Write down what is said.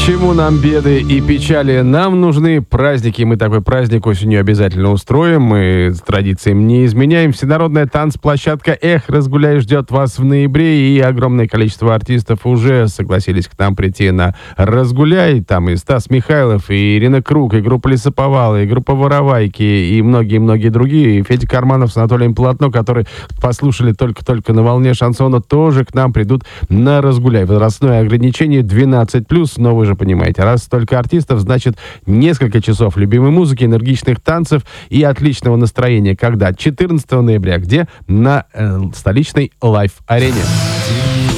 чему нам беды и печали? Нам нужны праздники. Мы такой праздник осенью обязательно устроим. Мы с традициям не изменяем. Всенародная танцплощадка «Эх, Разгуляй» ждет вас в ноябре. И огромное количество артистов уже согласились к нам прийти на «Разгуляй». Там и Стас Михайлов, и Ирина Круг, и группа «Лесоповал», и группа «Воровайки», и многие-многие другие. И Федя Карманов с Анатолием Полотно, которые послушали только-только на волне шансона, тоже к нам придут на «Разгуляй». Возрастное ограничение 12+, но вы же понимаете, раз столько артистов, значит несколько часов любимой музыки, энергичных танцев и отличного настроения. Когда? 14 ноября. Где? На столичной Лайф-арене.